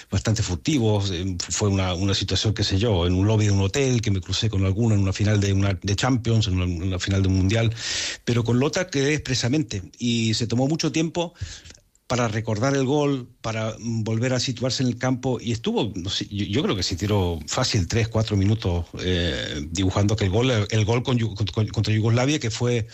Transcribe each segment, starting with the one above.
bastante furtivos. Fue una situación, qué sé yo, en un lobby de un hotel, que me crucé con alguno en una final de Champions, en una final de un Mundial, pero con Lothar quedé expresamente, y se tomó mucho tiempo para recordar el gol, para volver a situarse en el campo, y estuvo, no sé, yo creo que se tiró fácil 3-4 minutos dibujando que el gol contra Yugoslavia, que fue,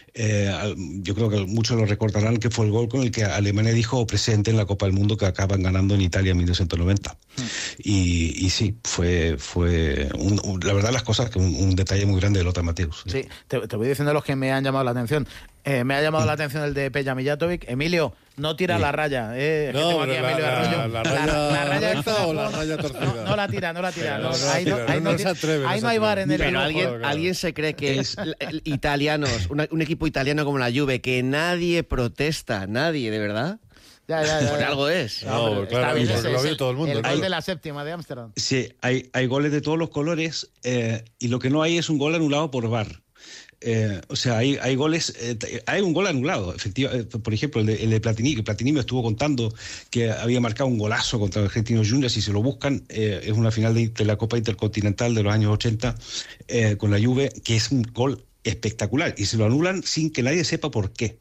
yo creo que muchos lo recordarán, que fue el gol con el que Alemania dijo presente en la Copa del Mundo que acaban ganando en Italia en 1990. Y sí, fue la verdad las cosas, que un detalle muy grande de Lothar Matthäus. Sí, te voy diciendo los que me han llamado la atención. Me ha llamado la atención el de Peja Mijatovic. Emilio, no tira la raya. No, la raya recta o la raya torcida. No la tira. Ahí no hay bar en el... Pero alguien se cree que es italianos, un equipo italiano como la Juve, que nadie protesta, nadie, ¿de verdad? Ya. Por algo es. No, claro, porque lo vio todo el mundo. El gol de la séptima de Ámsterdam. Sí, hay goles de todos los colores, y lo que no hay es un gol anulado por VAR. O sea, hay goles, hay un gol anulado, efectivamente. Por ejemplo, el de Platini, que Platini me estuvo contando que había marcado un golazo contra el Argentinos Juniors, y si lo buscan, es una final de la Copa Intercontinental de los años 80 con la Juve, que es un gol espectacular, y se lo anulan sin que nadie sepa por qué.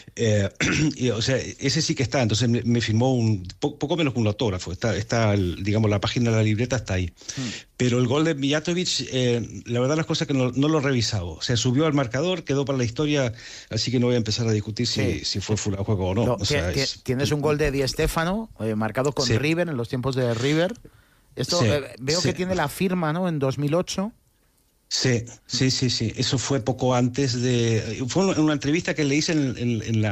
O sea, ese sí que está. Entonces me firmó poco menos que un autógrafo. Está digamos, la página de la libreta está ahí. Pero el gol de Mijatovic, la verdad las cosas que no lo he revisado. O sea, subió al marcador, quedó para la historia, así que no voy a empezar a discutir si fue fuera de juego o no. Tienes un gol de Di Stéfano, marcado con River, en los tiempos de River. Esto veo que tiene la firma, ¿no?, en 2008. Sí. Eso fue poco antes de... Fue una entrevista que le hice en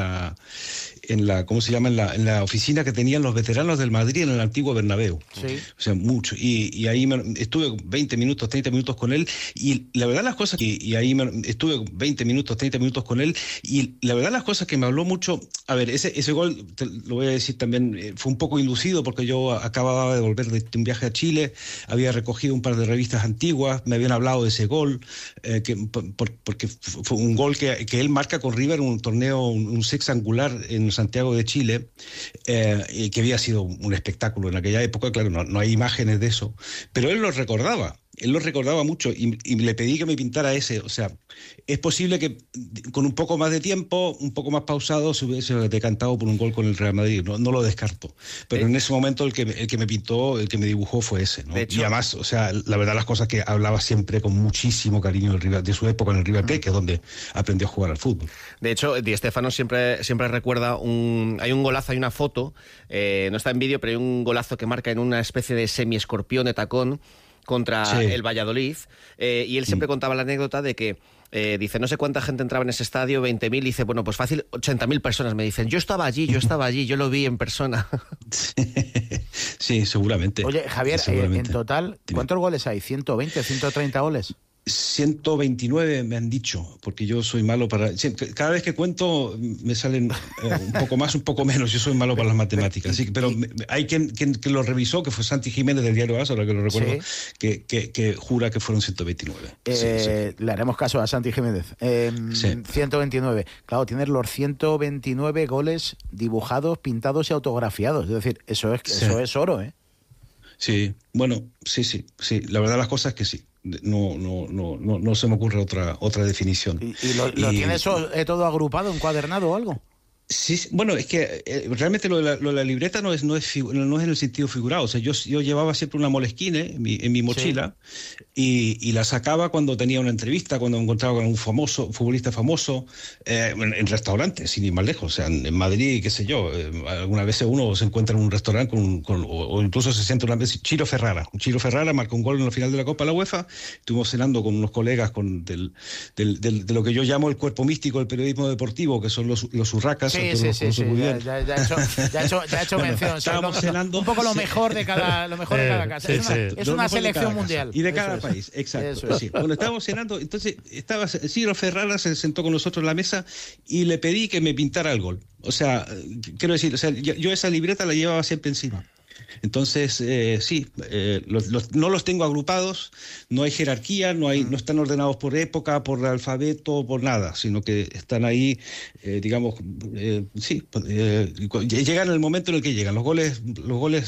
la ¿cómo se llama? En la oficina que tenían los veteranos del Madrid en el antiguo Bernabéu. Sí. O sea, mucho. Y ahí estuve 20 minutos, 30 minutos con él, y la verdad las cosas... estuve 20 minutos, 30 minutos con él, y la verdad las cosas que me habló mucho... A ver, ese gol, lo voy a decir también, fue un poco inducido, porque yo acababa de volver de un viaje a Chile, había recogido un par de revistas antiguas, me habían hablado de ese gol, porque fue un gol que él marca con River, un torneo, un sexangular en Santiago de Chile, y que había sido un espectáculo en aquella época. Claro, no hay imágenes de eso, pero él lo recordaba mucho, y le pedí que me pintara ese. O sea, es posible que con un poco más de tiempo, un poco más pausado, se hubiese decantado por un gol con el Real Madrid. No lo descarto, pero en ese momento el que me pintó, el que me dibujó fue ese, ¿no? Y además, o sea, la verdad las cosas que hablaba siempre con muchísimo cariño de su época en el River Plate, que es donde aprendió a jugar al fútbol. De hecho, Di Stéfano siempre recuerda hay un golazo, hay una foto, no está en vídeo, pero hay un golazo que marca en una especie de semi-escorpión de tacón contra el Valladolid, y él siempre contaba la anécdota de que dice, no sé cuánta gente entraba en ese estadio, 20.000, dice, bueno, pues fácil, 80.000 personas me dicen, yo estaba allí, yo lo vi en persona. Sí, seguramente. Oye, Javier, en total, ¿cuántos goles hay? ¿120, 130 goles? 129 me han dicho, porque yo soy malo para... Cada vez que cuento me salen un poco más, un poco menos. Yo soy malo para las matemáticas. Sí, pero hay quien lo revisó, que fue Santi Jiménez del diario AS, ahora que lo recuerdo, que jura que fueron 129. Le haremos caso a Santi Jiménez. 129. Claro, tienes los 129 goles dibujados, pintados y autografiados. Es decir, eso es oro, ¿eh? Sí, bueno, sí. La verdad las cosas es que sí. No se me ocurre otra definición. ¿Y lo tienes todo agrupado, encuadernado o algo? Sí, bueno, es que realmente lo de la libreta no es en el sentido figurado. O sea, yo llevaba siempre una Moleskine en mi mochila, y la sacaba cuando tenía una entrevista, cuando me encontraba con un futbolista famoso, en restaurantes, sin ir más lejos. O sea, en Madrid, qué sé yo, algunas veces uno se encuentra en un restaurante o incluso se sienta una vez. Chiro Ferrara marcó un gol en la final de la Copa de la UEFA. Estuvimos cenando con unos colegas de lo que yo llamo el cuerpo místico del periodismo deportivo, que son los urracas. Sí, ya he hecho mención. Estábamos cenando. Un poco lo mejor de cada casa. Es una selección mundial. Y de cada país, exacto. Sí. Bueno, estábamos cenando, entonces Ciro Ferrara se sentó con nosotros en la mesa y le pedí que me pintara el gol. O sea, quiero decir, yo esa libreta la llevaba siempre encima. Entonces, no los tengo agrupados, no hay jerarquía, no están ordenados por época, por alfabeto, por nada, sino que están ahí, llegan en el momento en el que llegan. Los goles